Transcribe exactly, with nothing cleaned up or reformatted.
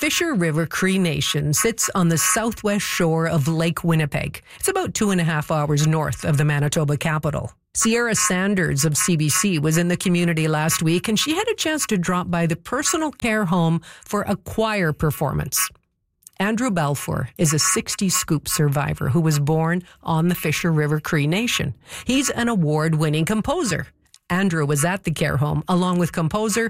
Fisher River Cree Nation sits on the southwest shore of Lake Winnipeg. It's about two and a half hours north of the Manitoba capital. Sierra Sanders of C B C was in the community last week, and she had a chance to drop by the personal care home for a choir performance. Andrew Balfour is a sixty Scoop survivor who was born on the Fisher River Cree Nation. He's an award-winning composer. Andrew was at the care home along with composer